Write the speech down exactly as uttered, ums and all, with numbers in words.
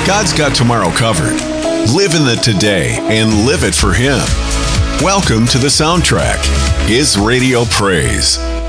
God's got tomorrow covered. Live in the today and live it for Him. Welcome to the Soundtrack, His radio praise.